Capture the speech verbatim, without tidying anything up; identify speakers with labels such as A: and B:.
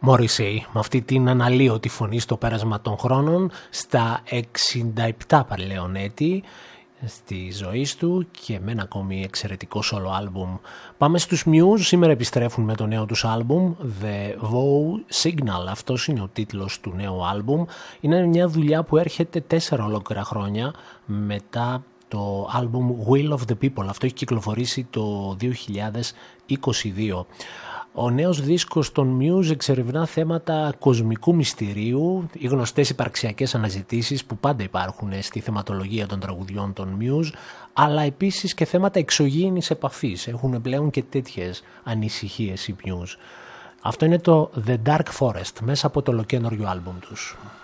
A: Morrissey, με αυτή την αναλύωτη φωνή στο πέρασμα των χρόνων, στα εξήντα επτά παλαιόν έτη στη ζωή του και με ένα ακόμη εξαιρετικό solo άλμπουμ. Πάμε στους Muse, σήμερα επιστρέφουν με το νέο τους άλμπουμ The Vow Signal, αυτός είναι ο τίτλος του νέου άλμπουμ. Είναι μια δουλειά που έρχεται τέσσερα ολόκληρα χρόνια μετά το άλμπουμ Will of the People, αυτό έχει κυκλοφορήσει το δύο χιλιάδες είκοσι δύο. Ο νέος δίσκος των Muse εξερευνά θέματα κοσμικού μυστηρίου, οι γνωστές υπαρξιακές αναζητήσεις που πάντα υπάρχουν στη θεματολογία των τραγουδιών των Muse, αλλά επίσης και θέματα εξωγήινης επαφής. Έχουν πλέον και τέτοιες ανησυχίες οι Muse. Αυτό είναι το The Dark Forest μέσα από το ολοκαίνουργιο άλμπουμ τους.